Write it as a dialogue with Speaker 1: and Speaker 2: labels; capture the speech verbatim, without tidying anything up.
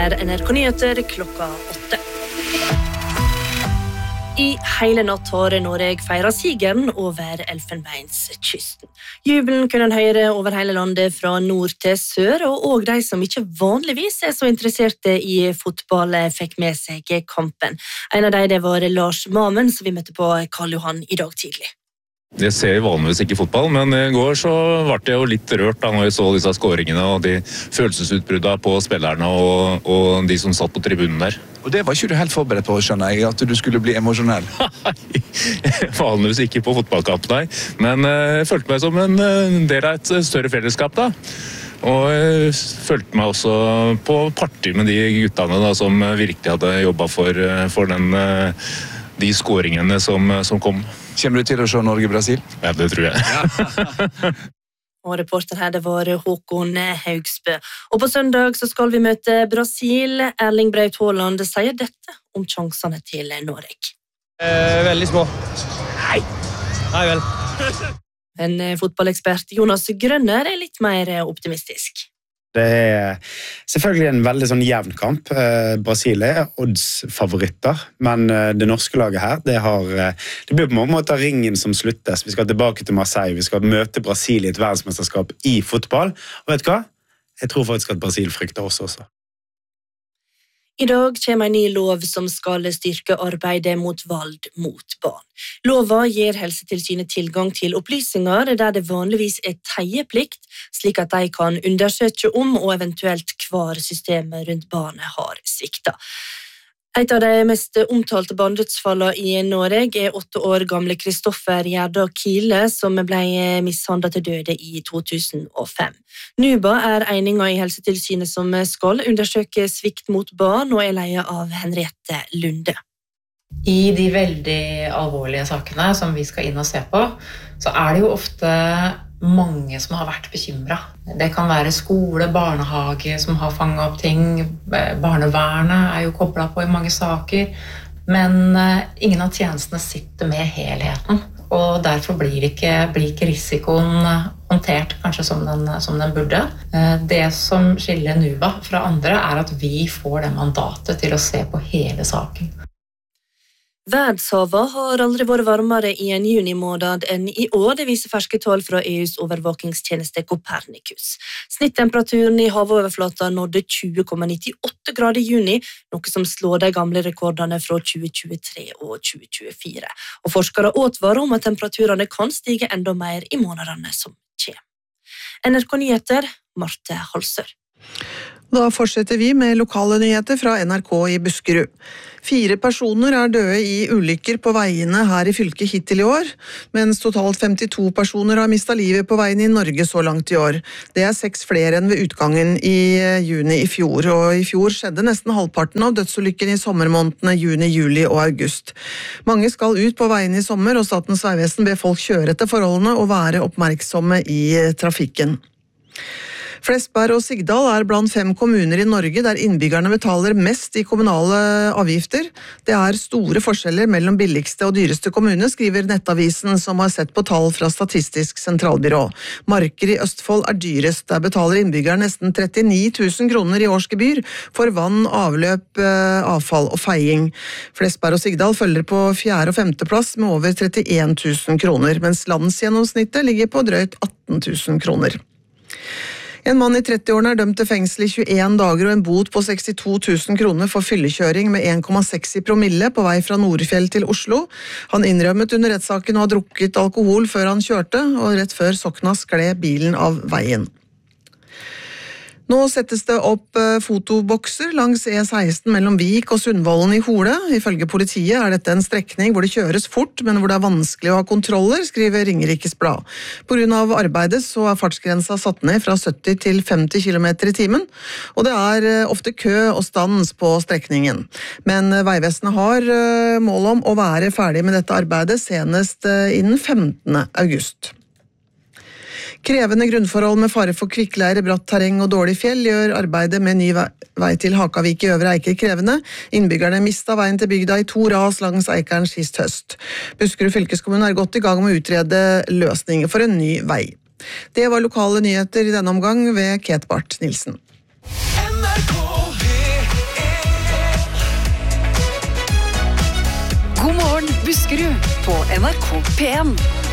Speaker 1: er N R K Nyheter klokka åtte. I hele natt har Norge feiret sigeren over Elfenbenskysten. Jubelen kunne en høre over hele landet fra nord til sør, og også de som ikke vanligvis er så interesserte i fotball fikk med seg kampen. En av dem det var Lars Mamen, som vi møtte på Karl Johan i dag tidlig.
Speaker 2: Jeg ser vanligvis ikke fotball, men i går så ble jeg jo litt rørt da når jeg så disse skåringene og de følelsesutbruddene på spillerne og, og de som satt på tribunen der.
Speaker 3: Og det var ikke du helt forberedt på, skjønner jeg, at du skulle bli emosjonell?
Speaker 2: Vanligvis ikke på fotballkamp, nei. Men jeg følte meg som en del av et større fellesskap da. Og jeg følte meg også på party med de guttene da, som virkelig hadde jobbet for, for den, de skåringene som, som kom.
Speaker 3: Kommer du til å se Norge-Brasil?
Speaker 2: Ja, det tror jeg.
Speaker 1: Og reporter her, det var Håkon Haugsbø. Og på søndag så skal vi møte Brasil. Erling Braut Haaland sier dette om sjansene til Norge.
Speaker 4: Eh, veldig små.
Speaker 2: Nei.
Speaker 4: Nei vel.
Speaker 1: En fotballekspert, Jonas Grønner, er litt mer optimistisk.
Speaker 5: Det er selvfølgelig en veldig sånn jevn kamp. Brasil er oddsfavoritter, men det norske laget her, det, har, det blir på mange måter ringen som sluttes. Vi skal tilbake til Marseille, vi skal møte Brasil i et verdensmesterskap i fotball. Og vet du hva? Jeg tror faktisk at Brasil frykter oss også.
Speaker 1: I dag kommer en ny lov som skal styrke arbeidet mot vold mot barn. Lova gir Helsetilsynet tilgang til opplysninger der det vanligvis er teieplikt, slik at de kan undersøke om og eventuelt hvar systemet rundt barnet har sviktet. Et av de mest omtalte barndødsfallene i Norge er åtte år gamle Kristoffer Gjerda Kile, som ble mishandlet til døde i to tusen og fem. NUBA er eningen i Helsetilsynet som skal undersøke svikt mot barn, og er ledet av Henriette Lunde.
Speaker 6: I de veldig alvorlige sakene som vi skal inn og se på, så er det jo ofte mange som har vært bekymret. Det kan være skole, barnehage som har fanget opp ting. Barnevernet er jo koblet på i mange saker. Men ingen av tjenestene sitter med helheten. Og derfor blir ikke, blir ikke risikoen håndtert kanskje som den, som den burde. Det som skiller NUBA fra andre er at vi får det mandatet til å se på hele saken.
Speaker 1: Verdenshavet har aldri vært varmere i en junimåned enn i år, det viser ferske tall fra E U's overvåkingstjeneste Copernicus. Snittemperaturen i havoverflata nådde tjue komma nittiåtte grader i juni, noe som slår de gamle rekordene fra tjue tjuetre og tjue tjuefire. Og forskere advarer om at temperaturene kan stige enda mer i månedene som kommer. N R K Nyheter, Marte Halsør.
Speaker 7: Da fortsetter vi med lokale nyheter fra N R K i Buskerud. Fire personer er døde i ulykker på veiene her i fylket hittil i år, mens totalt femtito personer har mistet livet på veiene i Norge så langt i år. Det er seks flere enn ved utgangen i juni i fjor, og i fjor skjedde nesten halvparten av dødsulykken i sommermånedene juni, juli og august. Mange skal ut på veiene i sommer, og Statens vegvesen ber folk kjøre etter forholdene og være oppmerksomme i trafikken. Flesberg og Sigdal er blant fem kommuner i Norge der innbyggerne betaler mest i kommunale avgifter. Det er store forskjeller mellom billigste og dyreste kommune, skriver Nettavisen, som har sett på tall fra Statistisk sentralbyrå. Marker i Østfold er dyrest. Der betaler innbyggerne nesten trettini tusen kroner i årsgebyr for vann, avløp, avfall og feiing. Flesberg og Sigdal følger på fjerde og femte plass med over trettien tusen kroner, mens landsgjennomsnittet ligger på drøyt atten tusen kroner. En mann i trettiårene er dømt til fengsel i tjueen dager og en bot på sekstito tusen kroner for fyllekjøring med en komma seks i promille på vei fra Nordfjell til Oslo. Han innrømmet under rettssaken å ha drukket alkohol før han kjørte, og rett før Sokna skled bilen av veien. Nå settes det opp fotobokser langs E seksten mellom Vik og Sundvolden i Hole. Ifølge politiet er dette en strekning hvor det kjøres fort, men hvor det er vanskelig å ha kontroller, skriver Ringerikes Blad. På grunn av arbeidet så er fartsgrensa satt ned fra sytti til femti kilometer i timen, og det er ofte kø og stans på strekningen. Men Vegvesenet har mål om å være ferdig med dette arbeidet senest innen femtende august. Krevende grunnforhold med fare for kvikkleire, bratt terreng og dårlig fjell gjør arbeidet med ny vei til Hakavik i Øvre Eiker krevende. Innbyggerne mistet veien til bygda i to ras langs Eikeren sist høst. Buskerud fylkeskommune er godt i gang med å utrede løsninger for en ny vei. Det var lokale nyheter i denne omgang ved Kate Barth Nilsen. N R K
Speaker 8: Nyhetsmorgen Buskerud på N R K P en.